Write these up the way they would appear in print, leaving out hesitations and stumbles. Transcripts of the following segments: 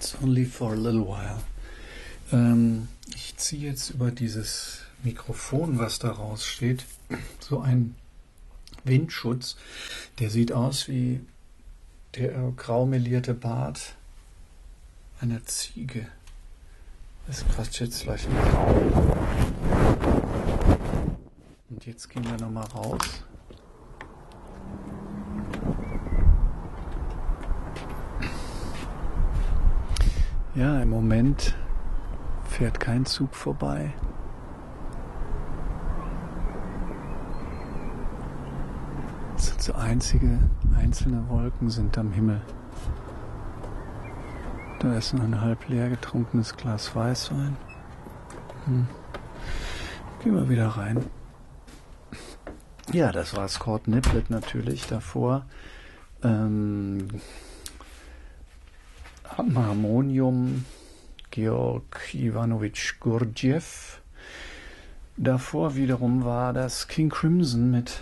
It's only for a little while. Ich ziehe jetzt über dieses Mikrofon, was da raussteht, so einen Windschutz. Der sieht aus wie der graumelierte Bart einer Ziege. Das quatscht jetzt gleich im Raum. Und jetzt gehen wir nochmal raus. Ja, im Moment fährt kein Zug vorbei. So einzelne Wolken sind am Himmel. Da ist noch ein halb leer getrunkenes Glas Weißwein. Gehen wir wieder rein. Ja, das war Scott Niblett natürlich. Davor am Harmonium Georg Ivanovich Gurdjieff. Davor wiederum war das King Crimson mit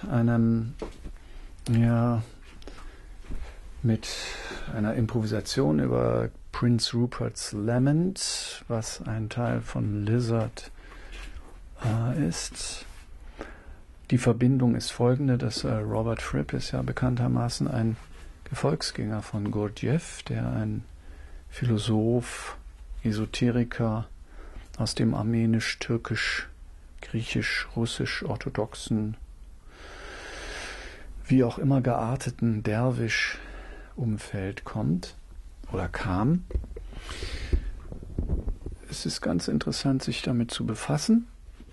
mit einer Improvisation über Prince Rupert's Lament, was ein Teil von Lizard ist. Die Verbindung ist folgende, dass Robert Fripp ist ja bekanntermaßen ein Gefolgsgänger von Gurdjieff, der ein Philosoph, Esoteriker aus dem armenisch, türkisch, griechisch, russisch, orthodoxen, wie auch immer gearteten Derwisch-Umfeld kommt oder kam. Es ist ganz interessant, sich damit zu befassen.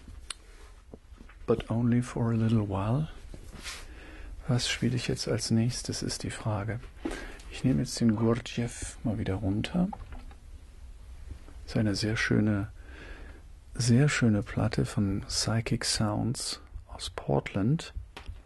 But only for a little while. Was spiele ich jetzt als nächstes, ist die Frage. Ich nehme jetzt den Gurdjieff mal wieder runter. Das ist eine sehr schöne Platte von Psychic Sounds aus Portland.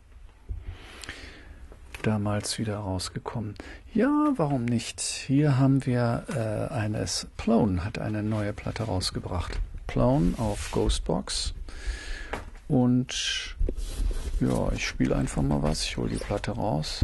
Damals wieder rausgekommen. Ja, warum nicht? Hier haben wir Plone hat eine neue Platte rausgebracht. Plone auf Ghostbox. Und ja, ich spiele einfach mal was. Ich hole die Platte raus.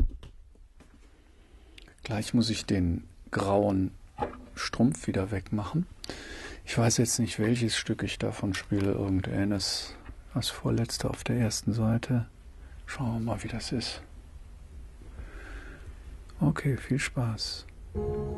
Gleich muss ich den grauen Strumpf wieder wegmachen. Ich weiß jetzt nicht, welches Stück ich davon spiele. Irgendeines, das vorletzte auf der ersten Seite. Schauen wir mal, wie das ist. Okay, viel Spaß.